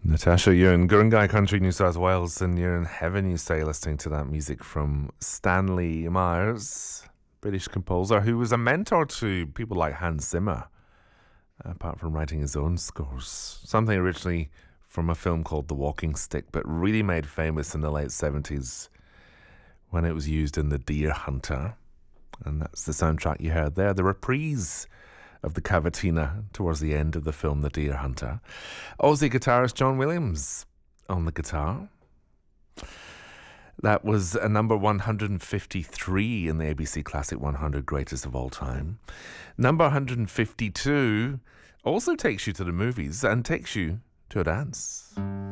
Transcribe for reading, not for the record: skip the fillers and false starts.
Natasha, you're in Gurungai Country, New South Wales, and you're in heaven, you say, listening to that music from Stanley Myers, British composer who was a mentor to people like Hans Zimmer, apart from writing his own scores. Something originally from a film called The Walking Stick, but really made famous in the late 70s when it was used in The Deer Hunter. And that's the soundtrack you heard there, the reprise of the cavatina towards the end of the film The Deer Hunter. Aussie guitarist John Williams on the guitar. That was a number 153 in the ABC Classic 100 Greatest of All Time. Number 152 also takes you to the movies and takes you to a dance.